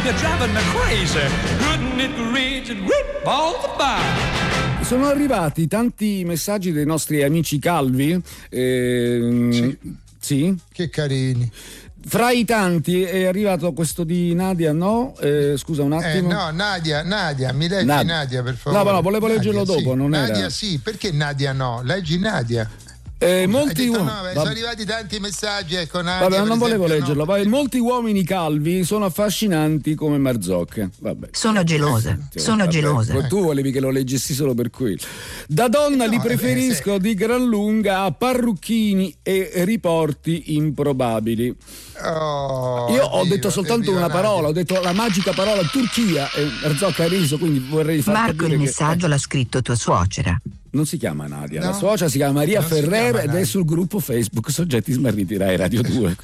You're driving me crazy. Goodness gracious, whip all the fire. Sono arrivati tanti messaggi dei nostri amici calvi. Sì? Che carini. Fra i tanti è arrivato questo di Nadia, no? Scusa un attimo. No, Nadia, mi leggi Nadia per favore. No, volevo Nadia, leggerlo dopo, sì. non Nadia, era. sì, perché Nadia no? Leggi Nadia. Molti sono arrivati tanti messaggi, ecco, Nadia, vabbè, non volevo leggerlo. no. Molti uomini calvi sono affascinanti come Marzocca. Vabbè. Sono gelosa. Vabbè, tu volevi che lo leggessi solo per quello. Da donna li preferisco di gran lunga a parrucchini e riporti improbabili. Io ho detto soltanto una parola, ho detto la magica parola Turchia e Marzocca ha riso, quindi vorrei far Marco, capire il messaggio l'ha scritto tua suocera. Non si chiama Nadia, No? la suocera si chiama Maria Non si Ferrer chiama ed è Nadia. sul gruppo Facebook Soggetti Smarriti Rai Radio 2.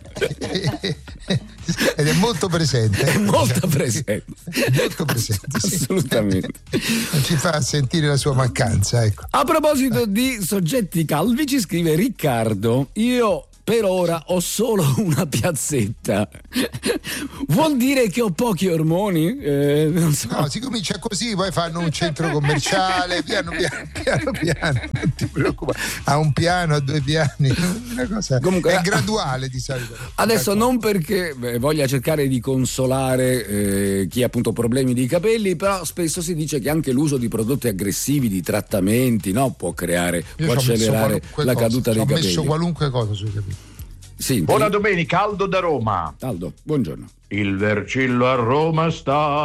Ed è molto presente. È molto presente. Molto presente, sì. Assolutamente. Ci fa sentire la sua mancanza, ecco. A proposito di soggetti calvi ci scrive Riccardo, io per ora ho solo una piazzetta. Vuol dire che ho pochi ormoni? Non so. No, si comincia così, poi fanno un centro commerciale, piano, non ti preoccupare. A un piano, a 2 piani, una cosa. Comunque, è graduale di solito. Adesso non perché voglia cercare di consolare chi ha appunto problemi di capelli, però spesso si dice che anche l'uso di prodotti aggressivi, di trattamenti, no, può accelerare la caduta dei capelli. Ho messo qualunque cosa sui capelli. Sì, Buona domenica, Aldo da Roma. Aldo, buongiorno. Il Vercillo a Roma sta